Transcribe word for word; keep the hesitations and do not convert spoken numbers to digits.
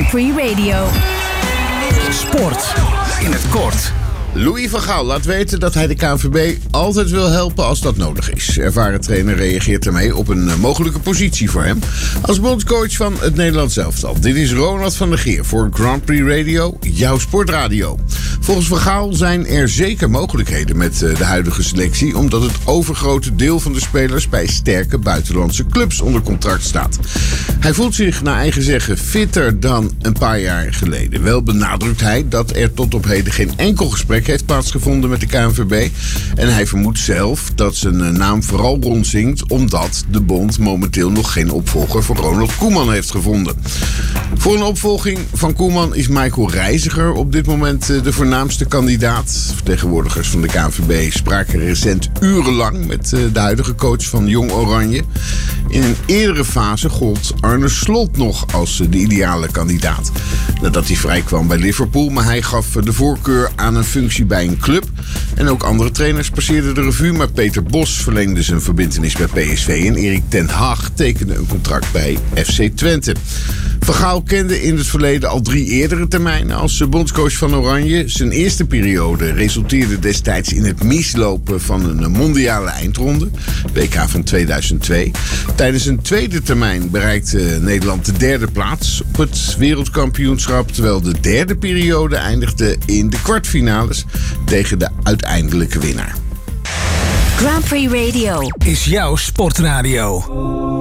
Grand Prix Radio. Sport in het kort. Louis van Gaal laat weten dat hij de K N V B altijd wil helpen als dat nodig is. Ervaren trainer reageert ermee op een uh, mogelijke positie voor hem als bondscoach van het Nederlands elftal. Dit is Ronald van der Geer voor Grand Prix Radio, jouw sportradio. Volgens Van Gaal zijn er zeker mogelijkheden met uh, de huidige selectie, omdat het overgrote deel van de spelers bij sterke buitenlandse clubs onder contract staat. Hij voelt zich naar eigen zeggen fitter dan een paar jaar geleden. Wel benadrukt hij dat er tot op heden geen enkel gesprek heeft plaatsgevonden met de K N V B. En hij vermoedt zelf dat zijn naam vooral rondzinkt omdat de bond momenteel nog geen opvolger voor Ronald Koeman heeft gevonden. Voor een opvolging van Koeman is Michael Reiziger op dit moment de voornaamste kandidaat. Vertegenwoordigers van de K N V B spraken recent urenlang met de huidige coach van Jong Oranje. In een eerdere fase gold Arne Slot nog als de ideale kandidaat. Nadat hij vrijkwam bij Liverpool, maar hij gaf de voorkeur aan een functie bij een club. En ook andere trainers passeerden de revue, maar Peter Bos verlengde zijn verbintenis bij P S V en Erik ten Hag tekende een contract bij F C Twente. Van Gaal kende in het verleden al drie eerdere termijnen als bondscoach van Oranje. Zijn eerste periode resulteerde destijds in het mislopen van een mondiale eindronde, W K van tweeduizend twee. Tijdens een tweede termijn bereikte Nederland de derde plaats op het wereldkampioenschap, terwijl de derde periode eindigde in de kwartfinales tegen de uiteindelijke winnaar. Grand Prix Radio Is jouw sportradio.